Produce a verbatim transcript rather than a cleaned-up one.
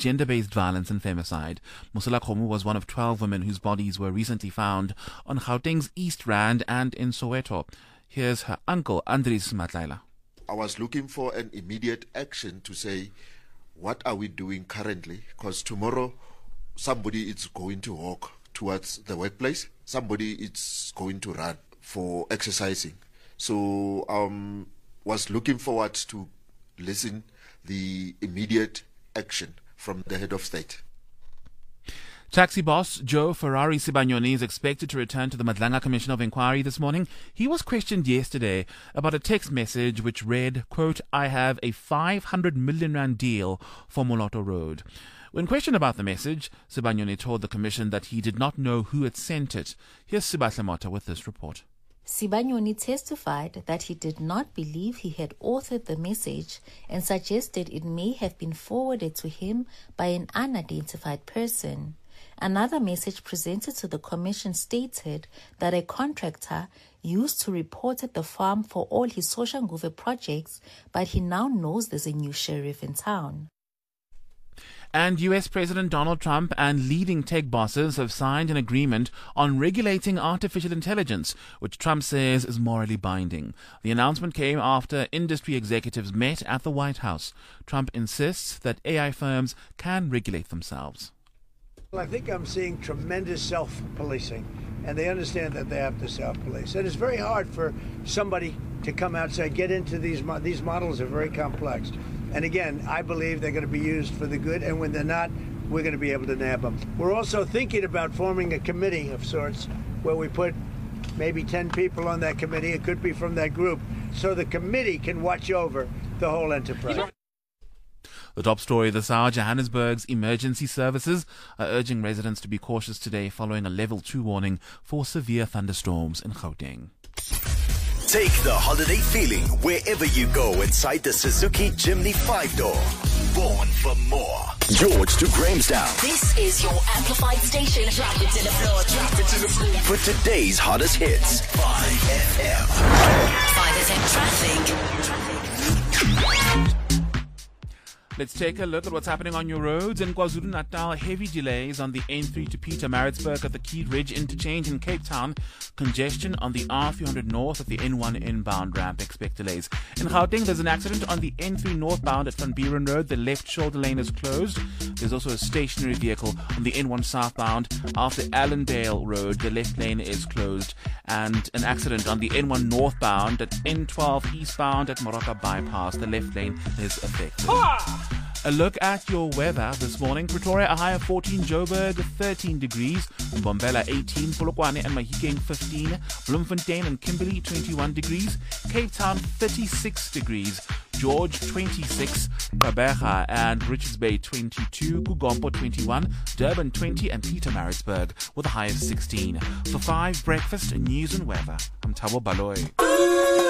gender-based violence and femicide. Musila Khomu was one of twelve women whose bodies were recently found on Gauteng's East Rand and in Soweto. Here's her uncle, Andries Matlaila. I was looking for an immediate action to say, what are we doing currently? Because tomorrow somebody is going to walk towards the workplace, somebody is going to run for exercising. So I um, was looking forward to listen the immediate action from the head of state. Taxi boss Joe Ferrari Sibanyoni is expected to return to the Madlanga Commission of Inquiry this morning. He was questioned yesterday about a text message which read, quote, "I have a five hundred million rand deal for Moloto Road." When questioned about the message, Sibanyoni told the commission that he did not know who had sent it. Here's Sibahle Mota with this report. Sibanyoni testified that he did not believe he had authored the message and suggested it may have been forwarded to him by an unidentified person. Another message presented to the commission stated that a contractor used to report at the farm for all his Soshanguve projects, but he now knows there's a new sheriff in town. And U S President Donald Trump and leading tech bosses have signed an agreement on regulating artificial intelligence, which Trump says is morally binding. The announcement came after industry executives met at the White House. Trump insists that A I firms can regulate themselves. I think I'm seeing tremendous self-policing, and they understand that they have to self-police. And it's very hard for somebody to come out and say, get into these, mo- these models are very complex. And again, I believe they're going to be used for the good, and when they're not, we're going to be able to nab them. We're also thinking about forming a committee of sorts where we put maybe ten people on that committee. It could be from that group, so the committee can watch over the whole enterprise. The top story this hour, Johannesburg's emergency services are urging residents to be cautious today following a level two warning for severe thunderstorms in Gauteng. Take the holiday feeling wherever you go inside the Suzuki Jimny five-door. Born for more. George to Grahamstown. This is your amplified station. Drop it to the floor. Drop it to the floor. For today's hottest hits. five F M. five F M traffic. Let's take a look at what's happening on your roads. In KwaZulu-Natal, heavy delays on the N three to Pietermaritzburg at the Key Ridge interchange in Cape Town. Congestion on the R three hundred north at the N one inbound ramp. Expect delays. In Gauteng, there's an accident on the N three northbound at Van Buren Road. The left shoulder lane is closed. There's also a stationary vehicle on the N one southbound after Allendale Road. The left lane is closed. And an accident on the N one northbound at N twelve eastbound at Moroka Bypass. The left lane is affected. A look at your weather this morning. Pretoria, a high of fourteen. Joburg, thirteen degrees. Mbombela, eighteen. Polokwane and Mahikeng, fifteen. Bloemfontein and Kimberley, twenty-one degrees. Cape Town, thirty-six degrees. George, twenty-six. Gqeberha and Richards Bay, twenty-two. Kugompo, twenty-one. Durban, twenty. And Pietermaritzburg with a high of sixteen. For five Breakfast News and Weather, I'm Thabo Baloyi.